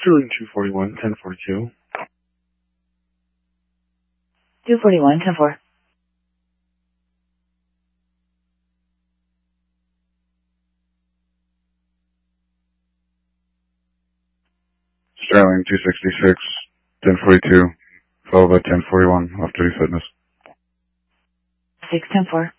Sterling 241, 1042. 241, 10-4. Sterling 266, 1042, followed by 1041, off-duty fitness. 6, 10-4.